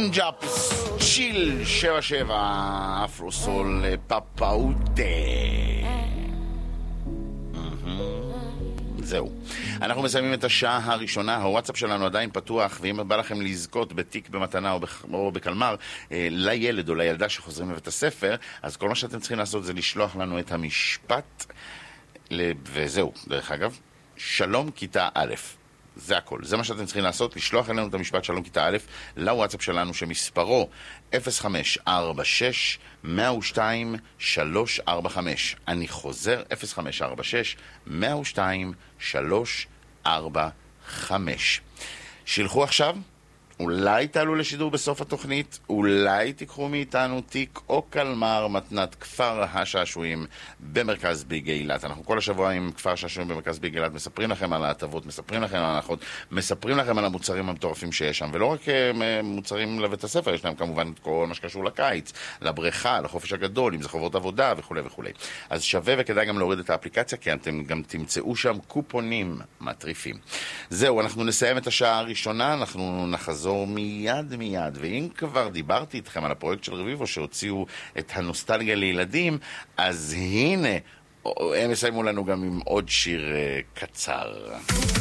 ג'אפס, צ'יל 77, אפרוסול פפאוטה. זהו. אנחנו מסיימים את השעה הראשונה, הוואטסאפ שלנו עדיין פתוח, ואם בא לכם לזכות בתיק במתנה או בקלמר לילד או לילדה שחוזרים לבית הספר, אז כל מה שאתם צריכים לעשות זה לשלוח לנו את המשפט, וזהו, דרך אגב, שלום כיתה א'. זה הכל. זה מה שאתם צריכים לעשות, לשלוח אלינו את המשפט שלום כיתה א' לוואטסאפ שלנו שמספרו 0546-102-345. אני חוזר, 0546-102-345. שילחו עכשיו, אולי תעלו לשידור בסוף התוכנית, אולי תיקחו מאיתנו תיק או קלמר מתנת כפר השעשועים במרכז ביג אילת. אנחנו כל השבוע עם כפר השעשועים במרכז ביג אילת מספרים לכם על ההטבות, מספרים לכם על ההנחות, מספרים לכם על המוצרים המטורפים שיש שם, ולא רק מוצרים לבית הספר, יש להם כמובן את כל מה שקשור לקיץ, לבריכה, לחופש הגדול, אם זה חובות עבודה וכו' וכו'. אז שווה וכדאי גם להוריד את האפליקציה, כי אתם גם תמצאו שם קופונים מטריפים. זהו, אנחנו נסיים את השעה הראשונה, אנחנו נחזור מיד, ואם כבר דיברתי איתכם על הפרויקט של רביבו שהוציאו את הנוסטלגיה לילדים, אז הנה, הם יסיימו לנו גם עם עוד שיר קצר.